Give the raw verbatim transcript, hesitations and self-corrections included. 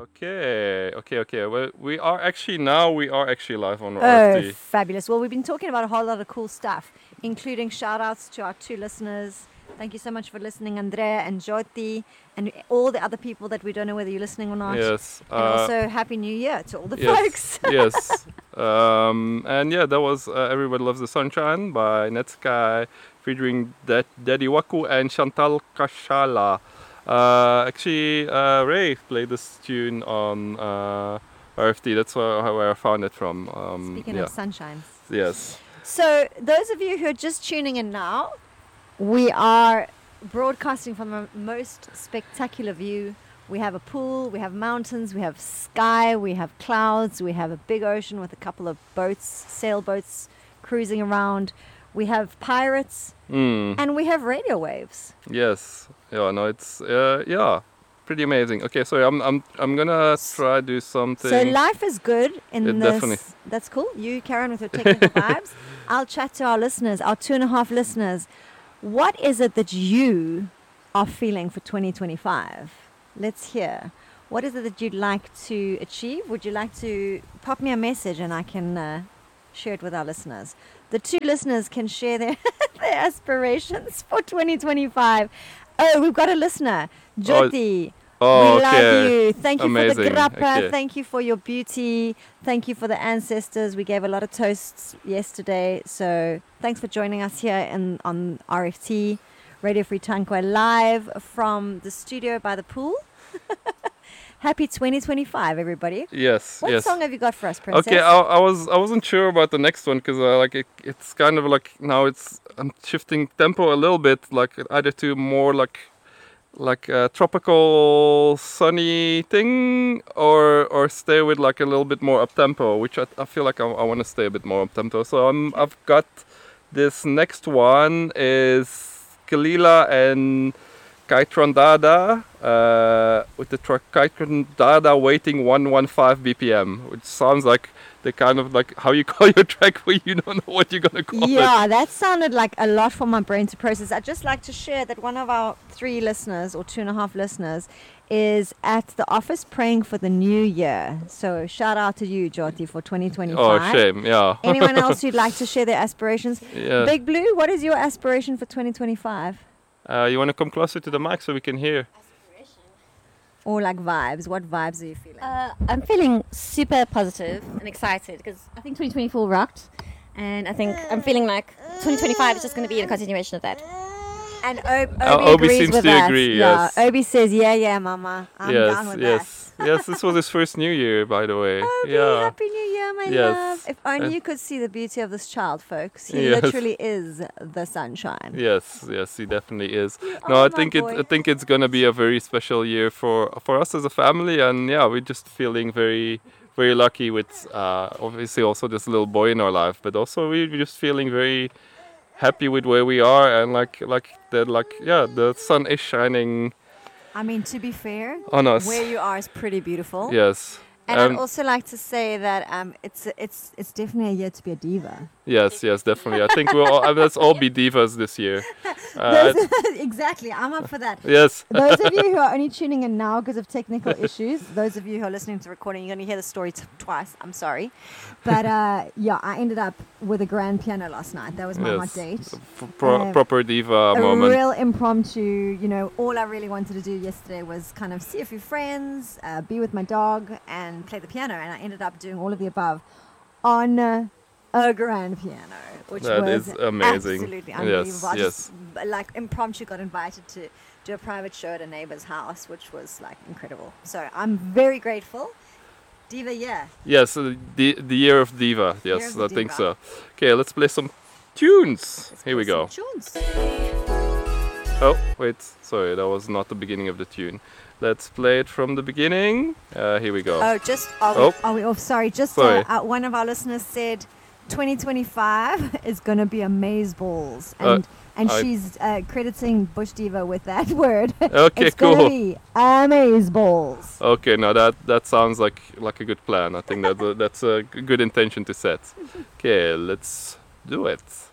Okay, okay, okay. Well, we are actually now we are actually live on Oh, R F T. fabulous. Well, we've been talking about a whole lot of cool stuff, including shout outs to our two listeners. Thank you so much for listening, Andrea and Jyoti, and all the other people that we don't know whether you're listening or not. Yes. And uh, also, Happy New Year to all the yes, folks. yes. Um, and yeah, that was uh, Everybody Loves the Sunshine by Netsky, featuring Da- Daddy Waku and Chantal Kashala. Uh, actually, uh, Ray played this tune on uh, R F T. That's where, where I found it from. Um, Speaking yeah. of sunshines. Yes. So, those of you who are just tuning in now, we are broadcasting from the most spectacular view. We have a pool, we have mountains, we have sky, we have clouds, we have a big ocean with a couple of boats, sailboats cruising around. We have pirates, Mm. and we have radio waves. Yes. Yeah. No. It's uh, yeah, pretty amazing. Okay. Sorry. I'm I'm I'm gonna try to do something. So life is good in Yeah, this. definitely. That's cool. You, Karen, with your technical vibes. I'll chat to our listeners, our two and a half listeners. What is it that you are feeling for twenty twenty-five? Let's hear. What is it that you'd like to achieve? Would you like to pop me a message and I can uh, share it with our listeners? The two listeners can share their, their aspirations for twenty twenty-five. Oh, we've got a listener. Jyoti. Oh, we love okay. you. Thank you for Amazing. the grappa. Okay. Thank you for your beauty. Thank you for the ancestors. We gave a lot of toasts yesterday. So thanks for joining us here in, on R F T, Radio Free Tankwa, live from the studio by the pool. Happy twenty twenty-five, everybody. Yes. What yes. song have you got for us, Princess? Okay, I, I was I wasn't sure about the next one because uh, like it, it's kind of like now it's I'm shifting tempo a little bit, like either to more like like a tropical sunny thing or or stay with like a little bit more up tempo, which I, I feel like I, I want to stay a bit more up tempo. So I'm I've got this next one is Kalila and Kaitron Dada uh, with the track Kaitron Dada waiting one fifteen B P M, which sounds like the kind of like how you call your track where you don't know what you're gonna call it. Yeah, that sounded like a lot for my brain to process. I'd just like to share that one of our three listeners, or two and a half listeners, is at the office praying for the new year. So shout out to you, Jyoti, for twenty twenty-five. Oh, shame, yeah. Anyone else who'd like to share their aspirations? Yeah. Big Blue, what is your aspiration for twenty twenty-five? Uh, you want to come closer to the mic so we can hear? Or like vibes? What vibes are you feeling? Uh, I'm feeling super positive and excited because I think twenty twenty-four rocked, and I think I'm feeling like twenty twenty-five is just going to be a continuation of that. And Obi, Uh, Obi Obi agrees seems with to that. agree, Yeah, yes. Obi says, yeah, yeah, mama. I'm yes, down with yes, yes. This was his first New Year, by the way. that. Obi, yeah. Happy New Year, my Yes. love. If only Uh, you could see the beauty of this child, folks. He Yes. literally is the sunshine. Yes, yes, he definitely is. You No, are I my think it. boy. I think it's gonna be a very special year for for us as a family, and yeah, we're just feeling very, very lucky with uh, obviously also this little boy in our life, but also we're just feeling very happy with where we are, and like like the like yeah, the sun is shining I mean, to be fair, on us. where you are is pretty beautiful. Yes. And Um, I'd also like to say that um, it's it's it's definitely a year to be a diva. Yes, yes, definitely. I think we'll all, let's all be divas this year. Uh, Those- exactly, I'm up for that. yes. Those of you who are only tuning in now because of technical issues, those of you who are listening to the recording, you're going to hear the story t- twice. I'm sorry. But uh, yeah, I ended up with a grand piano last night. That was my hot Yes. date. P- pro- Um, proper diva a moment. real impromptu, you know, all I really wanted to do yesterday was kind of see a few friends, uh, be with my dog, and play the piano. And I ended up doing all of the above on uh, a grand piano, which That was is amazing. absolutely Yes, unbelievable. I yes. just, b- like, impromptu got invited to do a private show at a neighbor's house, which was, like, incredible. So I'm very grateful. Diva, yeah. Yes, uh, the the year of diva. Yes, of the I think diva. so. Okay, let's play some tunes. Here we Play go. some tunes. Oh, wait, sorry, that was not the beginning of the tune. Let's play it from the beginning. Uh, here we go. Oh, just are we, Oh. are we off? Sorry, just Sorry. Uh, uh, one of our listeners said twenty twenty-five is gonna be amaze balls, Uh, and and I- she's uh, crediting Bush Diva with that word. Okay, it's cool. gonna be amaze balls. Okay, now that that sounds like like a good plan. I think that that's a g- good intention to set. Okay, let's do it.